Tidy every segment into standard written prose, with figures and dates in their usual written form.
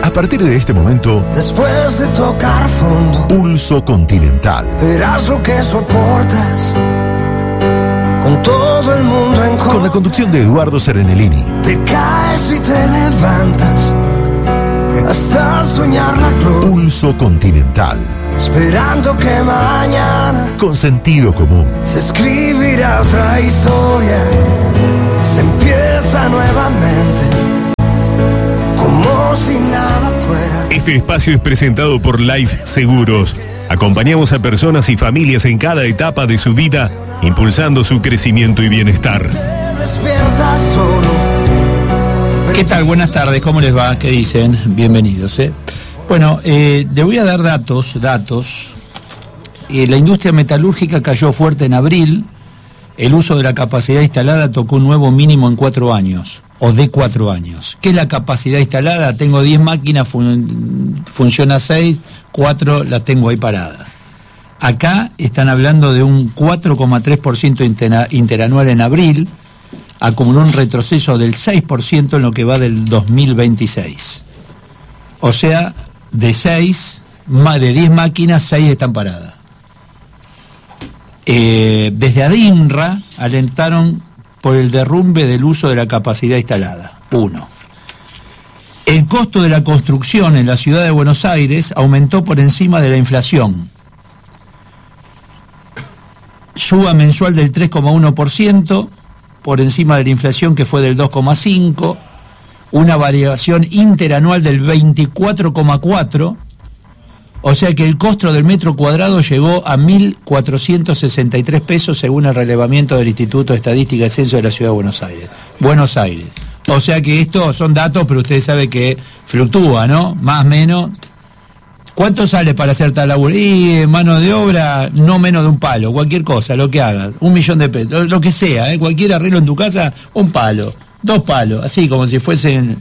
A partir de este momento, después de tocar fondo, Pulso Continental. verás lo que soportas, con todo el mundo en contra. Con la conducción de Eduardo Serenellini. Te caes y te levantas, hasta soñar la gloria. Pulso Continental. Esperando que mañana, con sentido común, se escribirá otra historia. Se empieza nuevamente, como si nada fuera. Este espacio es presentado por Life Seguros. Acompañamos a personas y familias en cada etapa de su vida, impulsando su crecimiento y bienestar. Te despiertas solo. ¿Qué tal? Buenas tardes, ¿cómo les va? ¿Qué dicen? Bienvenidos, Bueno, le voy a dar datos. La industria metalúrgica cayó fuerte en abril. El uso de la capacidad instalada tocó un nuevo mínimo en 4 años, o de 4 años. ¿Qué es la capacidad instalada? Tengo 10 máquinas, funciona 6, 4 las tengo ahí paradas. Acá están hablando de un 4,3% interanual en abril, acumuló un retroceso del 6% en lo que va del 2026. O sea, de 10 máquinas, 6 están paradas. Desde ADINRA alentaron por el derrumbe del uso de la capacidad instalada. 1. El costo de la construcción en la ciudad de Buenos Aires aumentó por encima de la inflación. Suba mensual del 3,1%, por encima de la inflación que fue del 2,5%. Una variación interanual del 24,4%, o sea que el costo del metro cuadrado llegó a 1.463 pesos según el relevamiento del Instituto de Estadística y Censo de la Ciudad de Buenos Aires. O sea que estos son datos, pero usted sabe que fluctúa, ¿no? Más o menos. ¿Cuánto sale para hacer tal laburo? Y mano de obra, no menos de un palo, cualquier cosa, lo que hagas, 1 millón de pesos, lo que sea, cualquier arreglo en tu casa, 1 palo. 2 palos, así como si fuesen...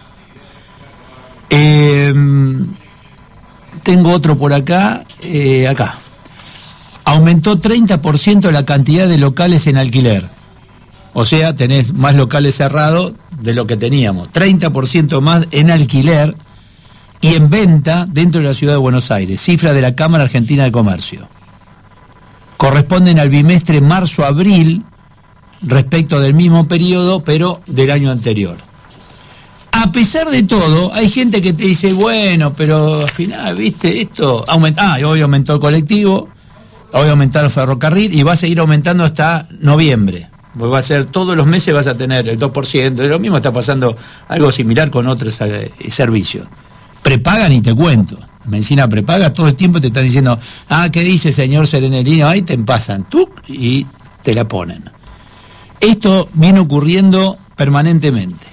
tengo otro por acá, acá. Aumentó 30% la cantidad de locales en alquiler. O sea, tenés más locales cerrados de lo que teníamos. 30% más en alquiler y en venta dentro de la ciudad de Buenos Aires. Cifra de la Cámara Argentina de Comercio. Corresponden al bimestre marzo-abril, respecto del mismo periodo, pero del año anterior. A pesar de todo, hay gente que te dice, bueno, pero al final, viste, esto aumenta. Hoy aumentó el colectivo, hoy aumentó el ferrocarril y va a seguir aumentando hasta noviembre. Pues va a ser, todos los meses vas a tener el 2%, lo mismo está pasando algo similar con otros servicios. Prepagan y te cuento. Medicina prepaga, todo el tiempo te están diciendo, ¿qué dice señor Serenellini? Ahí te pasan, tú, y te la ponen. Esto viene ocurriendo permanentemente.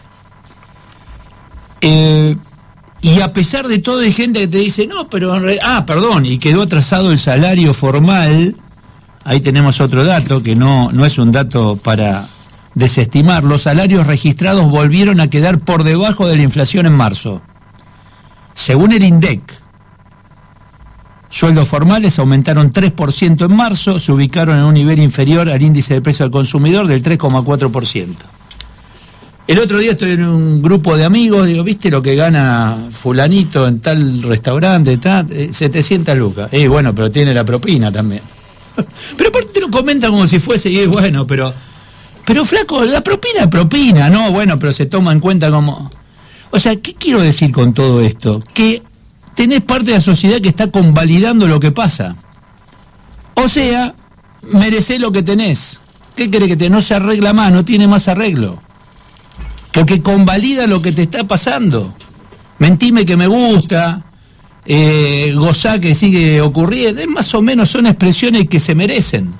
Y a pesar de todo hay gente que te dice, no, pero y quedó atrasado el salario formal. Ahí tenemos otro dato, que no es un dato para desestimar. Los salarios registrados volvieron a quedar por debajo de la inflación en marzo. Según el INDEC, sueldos formales aumentaron 3% en marzo, se ubicaron en un nivel inferior al índice de precio al consumidor del 3,4%. El otro día estoy en un grupo de amigos, digo, ¿viste lo que gana fulanito en tal restaurante? 700 lucas. Bueno, pero tiene la propina también. Pero aparte te lo comentan como si fuese, y bueno, pero flaco, la propina es propina, ¿no? Bueno, pero se toma en cuenta como... O sea, ¿qué quiero decir con todo esto? Que tenés parte de la sociedad que está convalidando lo que pasa. O sea, merecés lo que tenés. ¿Qué querés que te no se arregla más? No tiene más arreglo. Porque convalida lo que te está pasando. Mentime que me gusta, gozá que sigue ocurriendo. Más o menos son expresiones que se merecen.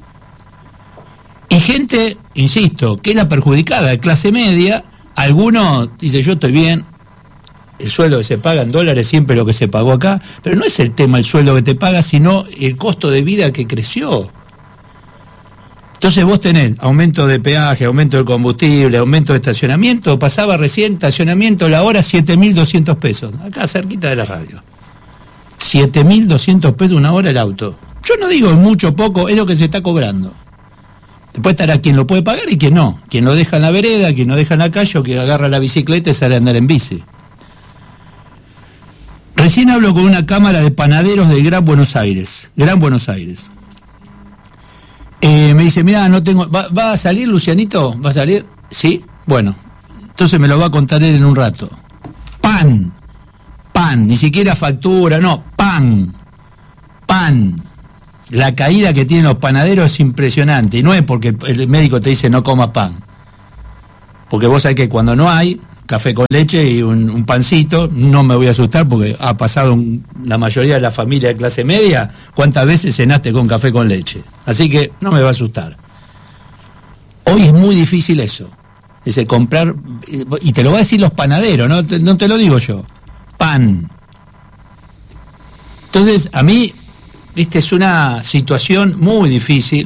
Y gente, insisto, que es la perjudicada, de clase media. Algunos dicen, yo estoy bien, el sueldo que se paga en dólares siempre lo que se pagó acá, pero no es el tema el sueldo que te paga, sino el costo de vida que creció. Entonces vos tenés aumento de peaje, aumento de combustible, aumento de estacionamiento. Pasaba recién estacionamiento la hora 7.200 pesos, acá cerquita de la radio. 7.200 pesos una hora el auto. Yo no digo mucho o poco, es lo que se está cobrando. Después estará quien lo puede pagar y quien no. Quien lo deja en la vereda, quien lo deja en la calle o quien agarra la bicicleta y sale a andar en bici. Recién hablo con una cámara de panaderos del Gran Buenos Aires. Gran Buenos Aires. Me dice, mirá, no tengo... ¿Va a salir, Lucianito? ¿Va a salir? Sí. Bueno, entonces me lo va a contar él en un rato. Pan, ni siquiera factura, no, pan. La caída que tienen los panaderos es impresionante, y no es porque el médico te dice no comas pan, porque vos sabés que cuando no hay café con leche y un pancito, no me voy a asustar porque ha pasado la mayoría de la familia de clase media, ¿cuántas veces cenaste con café con leche? Así que no me va a asustar. Hoy es muy difícil eso. Dice, comprar, y te lo va a decir los panaderos, no te lo digo yo, pan. Entonces, a mí, viste, es una situación muy difícil,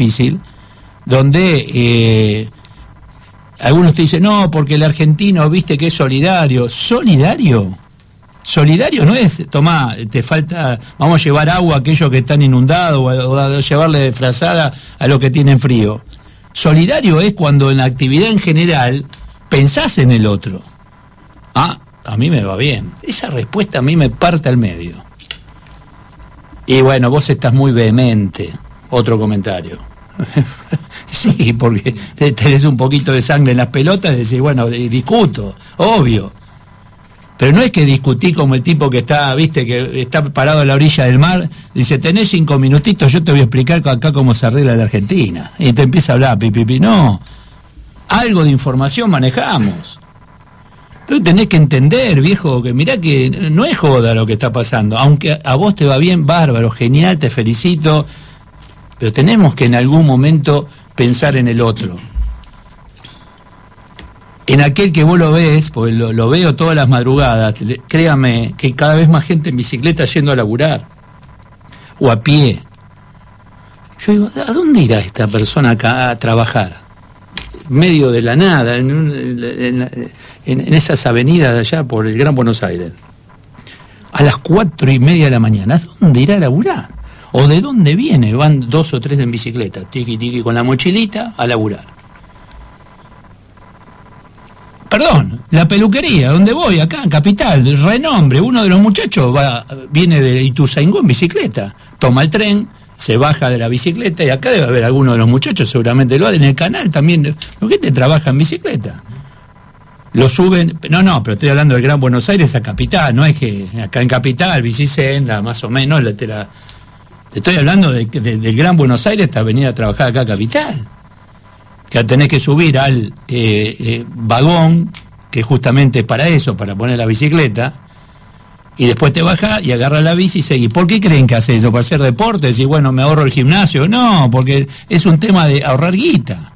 donde algunos te dicen, no, porque el argentino, viste, que es solidario. ¿Solidario? Solidario no es, tomá, te falta, vamos a llevar agua a aquellos que están inundados, o a llevarle de frazada a los que tienen frío. Solidario es cuando en la actividad en general pensás en el otro. A mí me va bien. Esa respuesta a mí me parte al medio. Y bueno, vos estás muy vehemente. Otro comentario. Sí, porque tenés un poquito de sangre en las pelotas y decís, bueno, discuto, obvio. Pero no es que discutí como el tipo que está, viste, que está parado a la orilla del mar, dice, tenés 5 minutitos, yo te voy a explicar acá cómo se arregla la Argentina. Y te empieza a hablar, no. Algo de información manejamos. Entonces tenés que entender, viejo, que mirá que no es joda lo que está pasando. Aunque a vos te va bien, bárbaro, genial, te felicito. Pero tenemos que en algún momento pensar en el otro. En aquel que vos lo ves, pues lo veo todas las madrugadas, créame que cada vez más gente en bicicleta yendo a laburar, o a pie. Yo digo, ¿a dónde irá esta persona acá a trabajar? Medio de la nada, en esas avenidas de allá por el Gran Buenos Aires. A las 4:30 de la mañana, ¿a dónde irá a laburar? ¿O de dónde viene? Van 2 o 3 en bicicleta, tiqui, con la mochilita a laburar. Perdón, la peluquería, donde voy, acá en Capital, renombre, uno de los muchachos viene de Ituzaingó en bicicleta, toma el tren, se baja de la bicicleta, y acá debe haber alguno de los muchachos, seguramente lo hacen en el canal también, ¿por qué te trabaja en bicicleta? Lo suben, no, pero estoy hablando del Gran Buenos Aires a Capital, no es que acá en Capital, Bicisenda, más o menos, te estoy hablando del Gran Buenos Aires hasta venir a trabajar acá a Capital. Que tenés que subir al vagón, que justamente es para eso, para poner la bicicleta, y después te bajás y agarras la bici y seguís. ¿Por qué creen que hace eso? ¿Para hacer deportes? Y bueno, me ahorro el gimnasio. No, porque es un tema de ahorrar guita.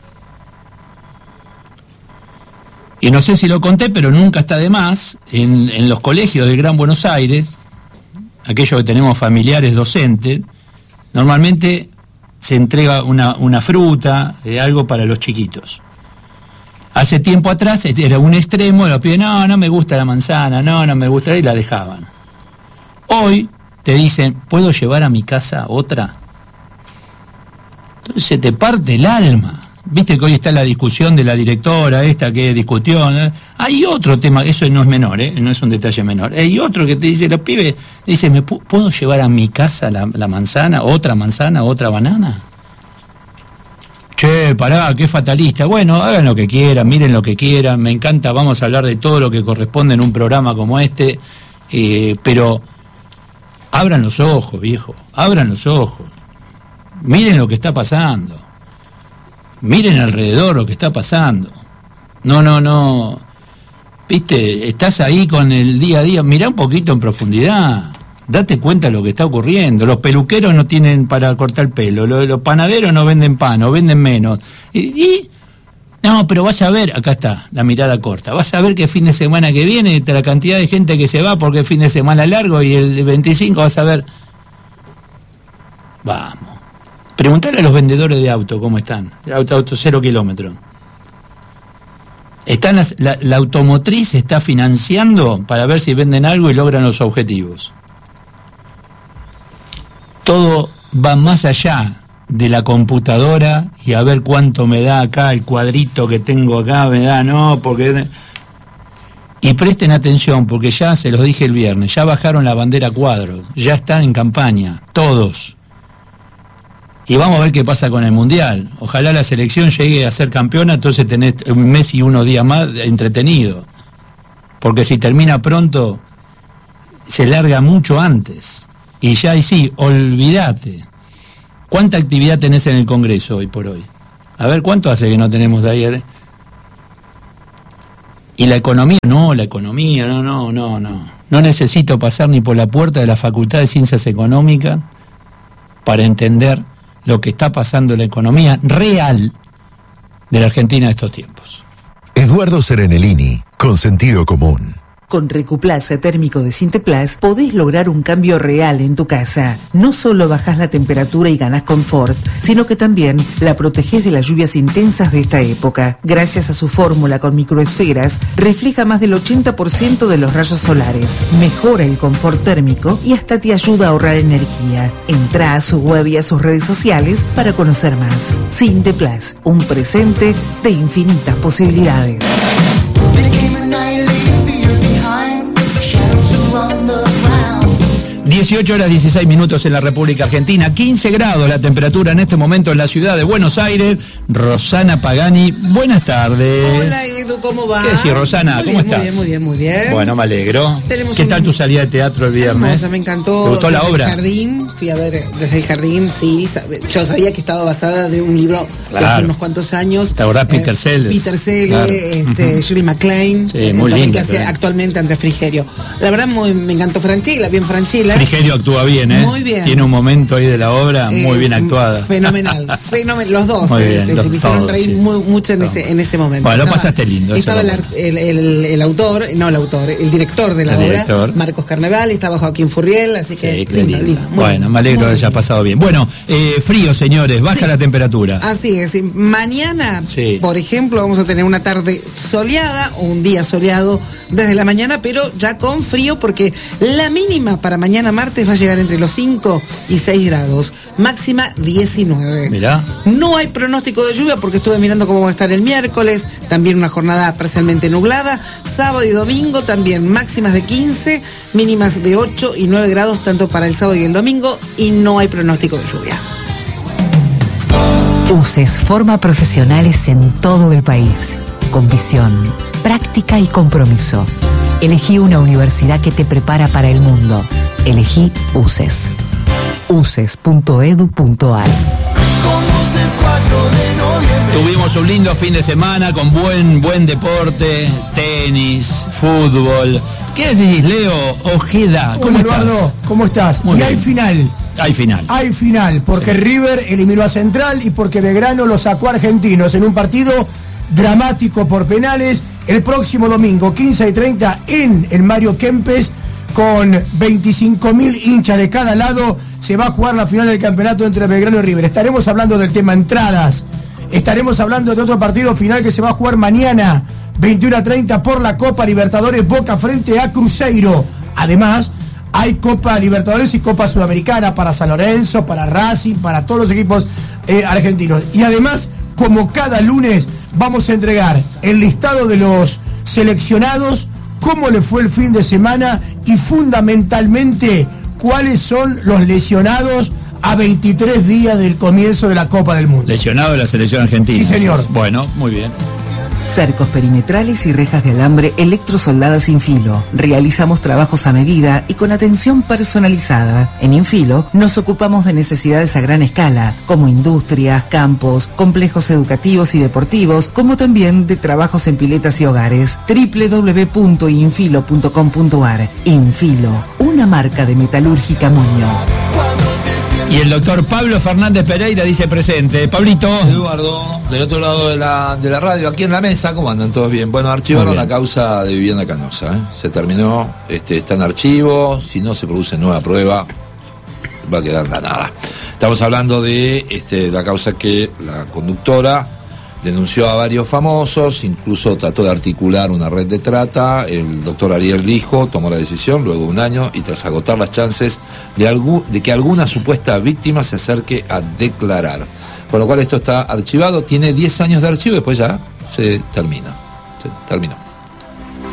Y no sé si lo conté, pero nunca está de más, en los colegios del Gran Buenos Aires, aquellos que tenemos familiares docentes, normalmente se entrega una fruta, algo para los chiquitos. Hace tiempo atrás era un extremo, los pibes, no me gusta la manzana, no me gusta, y la dejaban. Hoy te dicen, ¿puedo llevar a mi casa otra? Entonces se te parte el alma. Viste que hoy está la discusión de la directora esta que discutió, ¿no? Hay otro tema, eso no es menor, no es un detalle menor. Hay otro que te dice, los pibes, dicen, ¿puedo llevar a mi casa la manzana, otra banana? Che, pará, qué fatalista. Bueno, hagan lo que quieran, miren lo que quieran, me encanta, vamos a hablar de todo lo que corresponde en un programa como este, pero abran los ojos, viejo, abran los ojos. Miren lo que está pasando. Miren alrededor lo que está pasando. No. Viste, estás ahí con el día a día, mirá un poquito en profundidad. Date cuenta de lo que está ocurriendo. Los peluqueros no tienen para cortar el pelo, los panaderos no venden pan, o venden menos. No, pero vas a ver, acá está, la mirada corta. Vas a ver que fin de semana que viene, la cantidad de gente que se va porque es fin de semana largo, y el 25 vas a ver. Vamos. Preguntale a los vendedores de auto cómo están, auto 0 kilómetros. La automotriz está financiando para ver si venden algo y logran los objetivos. Todo va más allá de la computadora y a ver cuánto me da acá, el cuadrito que tengo acá me da, no, porque... Y presten atención, porque ya se los dije el viernes, ya bajaron la bandera cuadros, ya están en campaña, todos. Y vamos a ver qué pasa con el Mundial. Ojalá la selección llegue a ser campeona, entonces tenés un mes y unos días más entretenido. Porque si termina pronto, se larga mucho antes. Y ya ahí sí, olvídate. ¿Cuánta actividad tenés en el Congreso hoy por hoy? A ver, ¿cuánto hace que no tenemos de ayer? Y la economía, no. No necesito pasar ni por la puerta de la Facultad de Ciencias Económicas para entender lo que está pasando en la economía real de la Argentina de estos tiempos. Eduardo Serenellini, con sentido común. Con Recuplas térmico de Sinteplas podés lograr un cambio real en tu casa. No solo bajás la temperatura y ganás confort, sino que también la protegés de las lluvias intensas de esta época. Gracias a su fórmula con microesferas, refleja más del 80% de los rayos solares, mejora el confort térmico y hasta te ayuda a ahorrar energía. Entrá a su web y a sus redes sociales para conocer más. Sinteplas, un presente de infinitas posibilidades. 18 horas 16 minutos en la República Argentina, 15 grados la temperatura en este momento en la ciudad de Buenos Aires. Rosana Pagani, buenas tardes. Hola Edu, ¿cómo va? ¿Qué decís, Rosana? ¿Cómo estás? Muy bien. Bueno, me alegro. ¿Qué tal tu salida de teatro el viernes? Hermosa, me encantó. ¿Te gustó la obra? Desde el jardín, fui a ver desde el jardín, sí. Yo sabía que estaba basada de un libro de hace unos cuantos años. ¿Te acordás? Peter Sellers. Peter Sellers, claro. Shirley MacLaine. Sí, muy linda. Que hace actualmente Andrés Frigerio. La verdad, me encantó Franchella, bien Franchella. Frigerio actúa bien, ¿eh? Muy bien. Tiene un momento ahí de la obra muy bien actuada. Fenomenal. Los dos muy bien, se me hicieron reír mucho en ese momento. Bueno, lo pasaste lindo. Estaba el director de la obra, Marcos Carnaval, estaba Joaquín Furriel, así que lindo. Bueno, me alegro que haya pasado bien. Bueno, frío, señores, baja la temperatura. Así es. Mañana, por ejemplo, vamos a tener una tarde soleada o un día soleado desde la mañana, pero ya con frío, porque la mínima para mañana martes va a llegar entre los 5 y 6 grados, máxima 19. Mirá. No hay pronóstico de lluvia porque estuve mirando cómo va a estar el miércoles, también una jornada parcialmente nublada, sábado y domingo también máximas de 15, mínimas de 8 y 9 grados tanto para el sábado y el domingo, y no hay pronóstico de lluvia. UCES forma profesionales en todo el país, con visión, práctica y compromiso. Elegí una universidad que te prepara para el mundo. Elegí UCES. uces.edu.ar. Tuvimos un lindo fin de semana con buen deporte, tenis, fútbol. ¿Qué decís, Leo Ojeda? Hola, Eduardo, ¿cómo estás? Muy y bien. Hay final, porque River eliminó a Central y porque Belgrano lo sacó a Argentinos en un partido dramático por penales. El próximo domingo, 15:30, en el Mario Kempes, con 25.000 hinchas de cada lado, se va a jugar la final del campeonato entre Belgrano y River. Estaremos hablando del tema entradas, estaremos hablando de otro partido final que se va a jugar mañana, 21:30, por la Copa Libertadores, Boca frente a Cruzeiro. Además, hay Copa Libertadores y Copa Sudamericana para San Lorenzo, para Racing, para todos los equipos argentinos. Y además, como cada lunes, vamos a entregar el listado de los seleccionados, cómo le fue el fin de semana y fundamentalmente cuáles son los lesionados a 23 días del comienzo de la Copa del Mundo. Lesionado de la selección argentina. Sí, señor. Bueno, muy bien. Cercos perimetrales y rejas de alambre electrosoldadas Infilo. Realizamos trabajos a medida y con atención personalizada. En Infilo nos ocupamos de necesidades a gran escala, como industrias, campos, complejos educativos y deportivos, como también de trabajos en piletas y hogares. www.infilo.com.ar. Infilo, una marca de Metalúrgica Muñoz. Y el doctor Pablo Fernández Pereira dice presente. Pablito. Eduardo, del otro lado de la radio, aquí en la mesa, ¿cómo andan? ¿Todos bien? Bueno, archivaron la causa de Vivienda Canosa, ¿eh? Se terminó, está en archivo, si no se produce nueva prueba, va a quedar nada. Estamos hablando de la causa que la conductora denunció a varios famosos, incluso trató de articular una red de trata. El doctor Ariel Lijo tomó la decisión luego de un año y tras agotar las chances de que alguna supuesta víctima se acerque a declarar. Con lo cual esto está archivado, tiene 10 años de archivo y después ya se terminó.